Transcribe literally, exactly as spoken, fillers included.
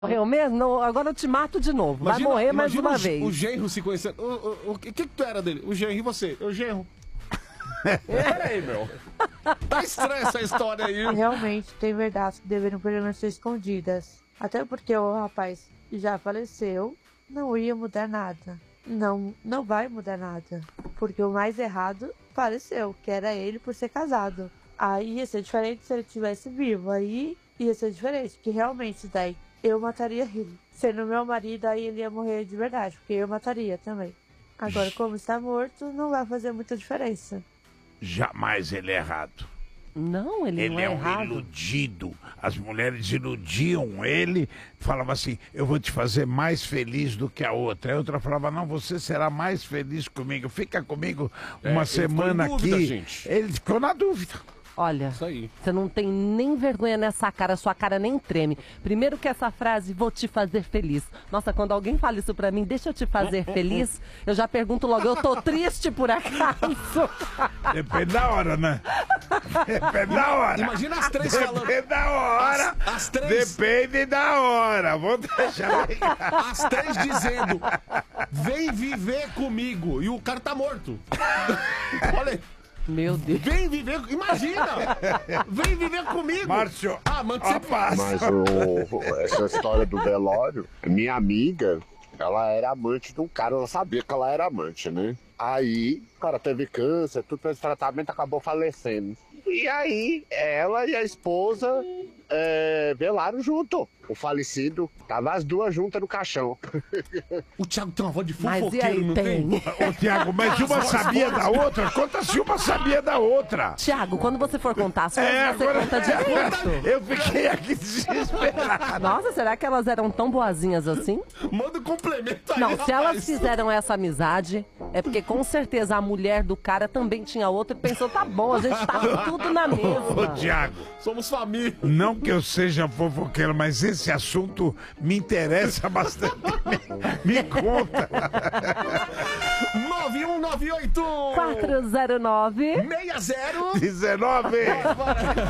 Morreu mesmo? Não, agora eu te mato de novo. Vai Imagina- morrer mais imagina uma o, vez. O genro se conhecendo. O, o, o que, que que tu era dele? O genro e você? O genro. Peraí, meu. Tá estranha essa história aí. Realmente tem verdades que deveriam pelo ser escondidas. Até porque o rapaz já faleceu, não ia mudar nada. Não, não vai mudar nada. Porque o mais errado faleceu, que era ele por ser casado. Aí ia ser diferente se ele estivesse vivo. Aí ia ser diferente, que realmente daí eu mataria ele. Sendo meu marido, aí ele ia morrer de verdade, porque eu mataria também. Agora, como está morto, não vai fazer muita diferença. Jamais ele é errado. Não, ele, Ele não é, é um errado. iludido. As mulheres iludiam ele, falavam assim, eu vou te fazer mais feliz do que a outra. A outra falava, não, você será mais feliz comigo. Fica comigo É, uma ele ficou em semana dúvida, aqui. gente. Ele ficou na dúvida. Olha, Isso aí. você não tem nem vergonha nessa cara, sua cara nem treme. Primeiro que essa frase, vou te fazer feliz. Nossa, quando alguém fala isso pra mim, deixa eu te fazer feliz, eu já pergunto logo, eu tô triste por acaso? Depende da hora, né? Depende da hora. Imagina as três falando. Depende da hora. As, as três. Depende da hora. Vou deixar. As três dizendo, vem viver comigo. E o cara tá morto. Olha aí. Meu Deus. Vem viver, imagina! Vem viver comigo! Márcio, Ah, mano, ó, você passa. Mas o, essa história do velório, minha amiga, ela era amante de um cara, ela sabia que ela era amante, né? Aí, o cara teve câncer, tudo fez tratamento, acabou falecendo. E aí, ela e a esposa é, velaram junto. O falecido, tava as duas juntas no caixão. O Thiago tem uma voz de Mas e fofoqueiro, aí, não tem? tem? Ô, Tiago, mas uma sabia da outra? Conta se uma sabia da outra. Tiago, quando você for contar as coisas, É, você agora- conta direito. Eu fiquei aqui desesperado. Nossa, será que elas eram tão boazinhas assim? Manda um complemento aí, Não, se elas rapaz. fizeram essa amizade, é porque com certeza a mulher do cara também tinha outra e pensou, tá bom, a gente tá tudo na Ô, mesma. Tiago, Somos família. não que eu seja fofoqueiro, mas esse assunto me interessa bastante. Me, me conta. nove um nove oito quatro zero nove seis zero dezenove.